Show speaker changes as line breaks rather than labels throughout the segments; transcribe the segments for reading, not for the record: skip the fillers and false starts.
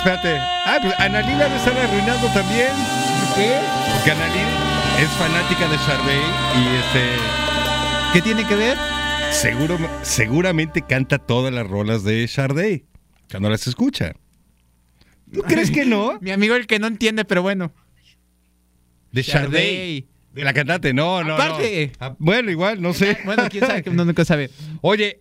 espérate. Pues Analí la debe estar arruinando también.
¿Qué?
Porque Analí es fanática de Sade y
¿Qué tiene que ver?
seguramente canta todas las rolas de Sade cuando las escucha. ¿Tú crees que no?
Mi amigo el que no entiende, pero bueno.
De Sade. De la cantante, no.
Aparte.
No. Bueno, igual, no sé.
Bueno, quién sabe, uno nunca sabe.
Oye,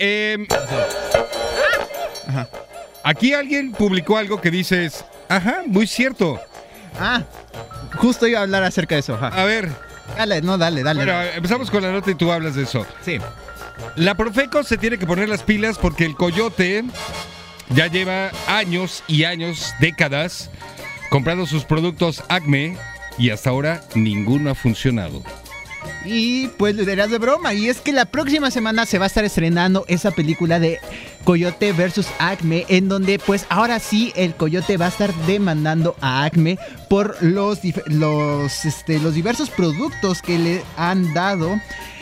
Ajá.
aquí alguien publicó algo que dices, muy cierto.
Justo iba a hablar acerca de eso. Ajá.
A ver.
Dale.
Bueno, empezamos con la nota y tú hablas de eso.
Sí.
La Profeco se tiene que poner las pilas porque el Coyote ya lleva años y años, décadas, comprando sus productos Acme y hasta ahora ninguno ha funcionado.
Y pues le dirás de broma. Y es que la próxima semana se va a estar estrenando esa película de Coyote versus Acme, en donde pues ahora sí el Coyote va a estar demandando a Acme por los diversos productos que le han dado.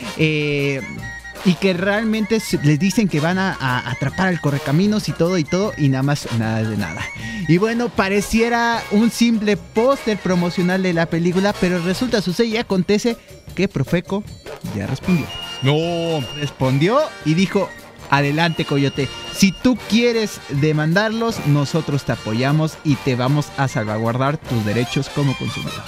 Y que realmente les dicen que van a atrapar al correcaminos y todo, y nada más, nada de nada. Y bueno, pareciera un simple póster promocional de la película, pero resulta, sucede y acontece que Profeco ya respondió.
No.
Respondió y dijo, adelante Coyote, si tú quieres demandarlos, nosotros te apoyamos y te vamos a salvaguardar tus derechos como consumidor.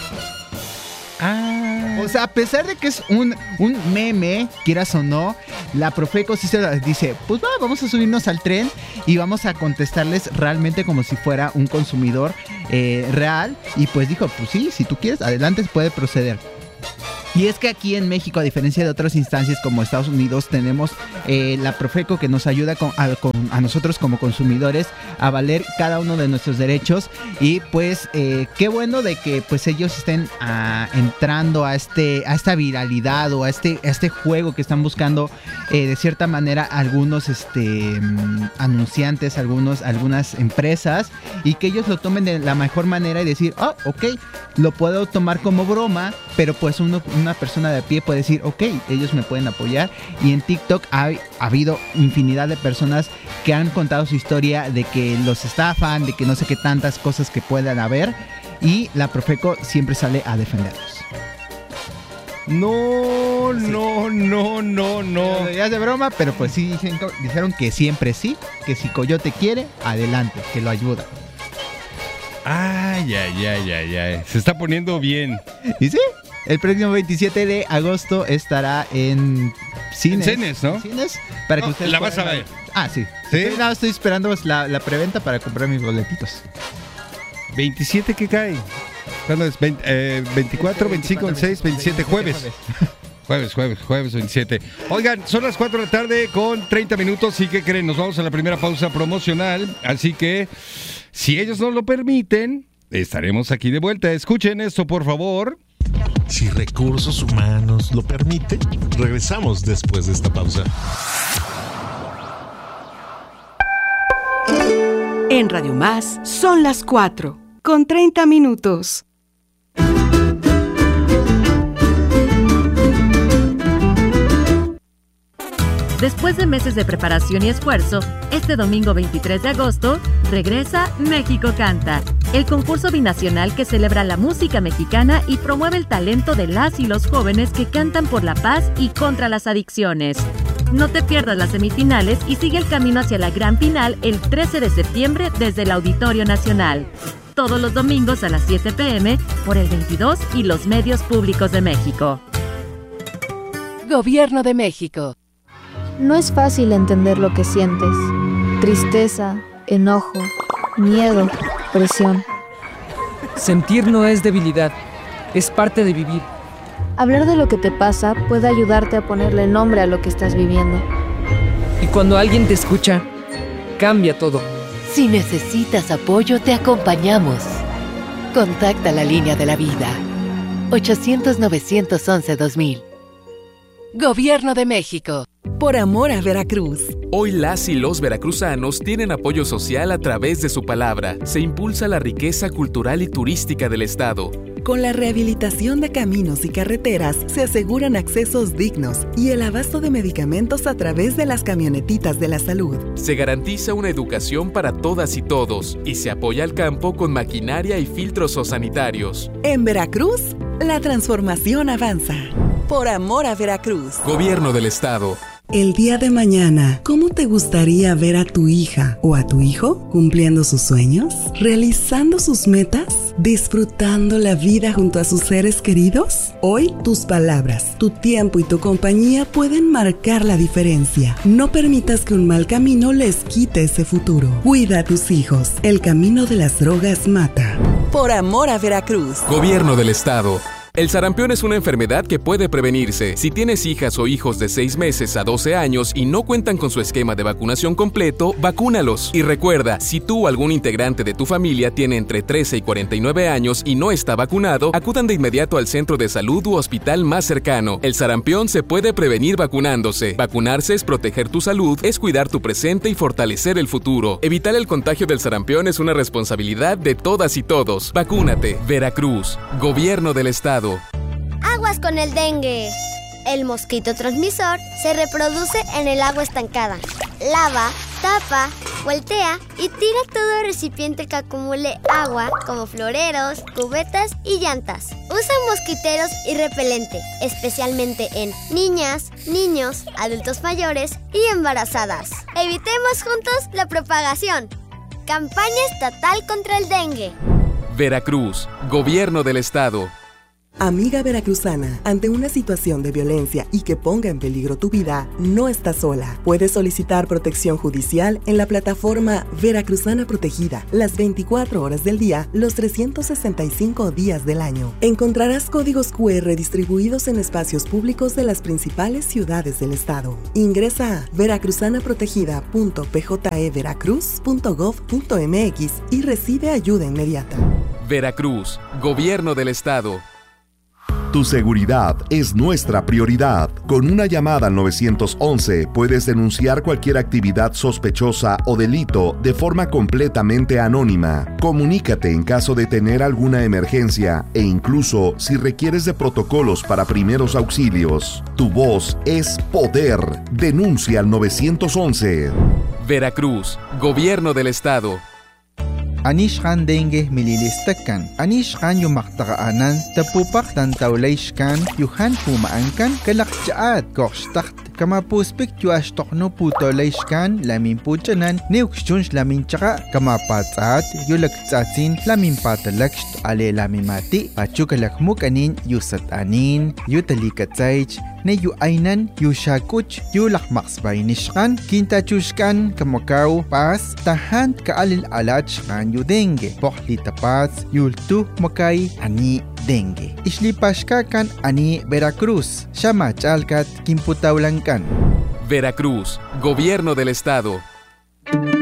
O sea, a pesar de que es un meme, quieras o no, la Profeco sí se dice, pues vamos a subirnos al tren y vamos a contestarles realmente como si fuera un consumidor real. Y pues dijo, pues sí, si tú quieres, adelante, puede proceder. Y es que aquí en México, a diferencia de otras instancias como Estados Unidos, tenemos la Profeco que nos ayuda a nosotros como consumidores a valer cada uno de nuestros derechos. Y pues qué bueno de que pues ellos estén entrando a esta viralidad o a este juego que están buscando de cierta manera algunos anunciantes, algunas empresas, y que ellos lo tomen de la mejor manera y decir, ok, lo puedo tomar como broma, pero pues una persona de a pie puede decir, ok, ellos me pueden apoyar. Y en TikTok ha habido infinidad de personas que han contado su historia de que los estafan, de que no sé qué tantas cosas que puedan haber, y la Profeco siempre sale a defenderlos.
No.
Ya es de broma, pero pues sí dijeron que siempre sí, que si Coyote quiere, adelante, que lo ayuda.
Ay. Se está poniendo bien.
¿Y sí? El próximo 27 de agosto estará en cines.
En cines, ¿no?
Cines, para que ustedes
la vas a ver.
Sí.
¿Sí?
Estoy esperando la preventa para comprar mis boletitos.
¿27 qué cae? ¿Cuándo es? 24, 25, 26, 27, jueves. Jueves 27. Oigan, son las 4 de la tarde con 30 minutos. ¿Y qué creen? Nos vamos a la primera pausa promocional. Así que, si ellos nos lo permiten, estaremos aquí de vuelta. Escuchen esto, por favor.
Si Recursos Humanos lo permite, regresamos después de esta pausa.
En Radio Más son las 4 con 30 minutos.
Después de meses de preparación y esfuerzo, este domingo 23 de agosto regresa México Canta, el concurso binacional que celebra la música mexicana y promueve el talento de las y los jóvenes que cantan por la paz y contra las adicciones. No te pierdas las semifinales y sigue el camino hacia la gran final el 13 de septiembre desde el Auditorio Nacional. Todos los domingos a las 7 p.m. por el 22 y los medios públicos de México.
Gobierno de México.
No es fácil entender lo que sientes. Tristeza, enojo, miedo, presión.
Sentir no es debilidad, es parte de vivir.
Hablar de lo que te pasa puede ayudarte a ponerle nombre a lo que estás viviendo.
Y cuando alguien te escucha, cambia todo.
Si necesitas apoyo, te acompañamos. Contacta la línea de la vida. 800-911-2000. Gobierno de México.
Por amor a Veracruz.
Hoy las y los veracruzanos tienen apoyo social a través de su palabra. Se impulsa la riqueza cultural y turística del estado.
Con la rehabilitación de caminos y carreteras se aseguran accesos dignos y el abasto de medicamentos a través de las camionetitas de la salud.
Se garantiza una educación para todas y todos y se apoya al campo con maquinaria y filtros sanitarios.
En Veracruz, la transformación avanza. Por amor a Veracruz.
Gobierno del Estado.
El día de mañana, ¿cómo te gustaría ver a tu hija o a tu hijo cumpliendo sus sueños, realizando sus metas, disfrutando la vida junto a sus seres queridos? Hoy, tus palabras, tu tiempo y tu compañía pueden marcar la diferencia. No permitas que un mal camino les quite ese futuro. Cuida a tus hijos. El camino de las drogas mata. Por amor a Veracruz.
Gobierno del Estado. El sarampión es una enfermedad que puede prevenirse. Si tienes hijas o hijos de 6 meses a 12 años y no cuentan con su esquema de vacunación completo, vacúnalos. Y recuerda, si tú o algún integrante de tu familia tiene entre 13 y 49 años y no está vacunado, acudan de inmediato al centro de salud u hospital más cercano. El sarampión se puede prevenir vacunándose. Vacunarse es proteger tu salud, es cuidar tu presente y fortalecer el futuro. Evitar el contagio del sarampión es una responsabilidad de todas y todos. Vacúnate. Veracruz. Gobierno del Estado.
Aguas con el dengue. El mosquito transmisor se reproduce en el agua estancada. Lava, tapa, voltea y tira todo recipiente que acumule agua, como floreros, cubetas y llantas. Usa mosquiteros y repelente, especialmente en niñas, niños, adultos mayores y embarazadas. Evitemos juntos la propagación. Campaña estatal contra el dengue.
Veracruz. Gobierno del Estado.
Amiga veracruzana, ante una situación de violencia y que ponga en peligro tu vida, no estás sola. Puedes solicitar protección judicial en la plataforma Veracruzana Protegida, las 24 horas del día, los 365 días del año. Encontrarás códigos QR distribuidos en espacios públicos de las principales ciudades del estado. Ingresa a veracruzanaprotegida.pjeveracruz.gov.mx y recibe ayuda inmediata.
Veracruz. Gobierno del Estado.
Tu seguridad es nuestra prioridad. Con una llamada al 911 puedes denunciar cualquier actividad sospechosa o delito de forma completamente anónima. Comunícate en caso de tener alguna emergencia e incluso si requieres de protocolos para primeros auxilios. Tu voz es poder. Denuncia al 911.
Veracruz. Gobierno del Estado.
Anishkan dengue mililistakan. Anishkan yumaktaanan tapupak tantawlayshkan yuhan pumaankan kalakjaat kokstakt kamapuspik yuashtokno putolayshkan lamin puchanan neukshunsh lamin chaka kamapatsat yulaktsatsin lamin patalakst ale lamin mati pachukalakmukanin yusatanin yutalikatsaych ne yu ainan yu shakuch yu lakmaksbaynishkan kintachushkan kamakaw pas tahan kaalil alachkan yu dengue pohli tapats yultu makay ani dengue islipashkakan ani Veracruz shamachalkat kimputawlankan.
Veracruz. Gobierno del Estado.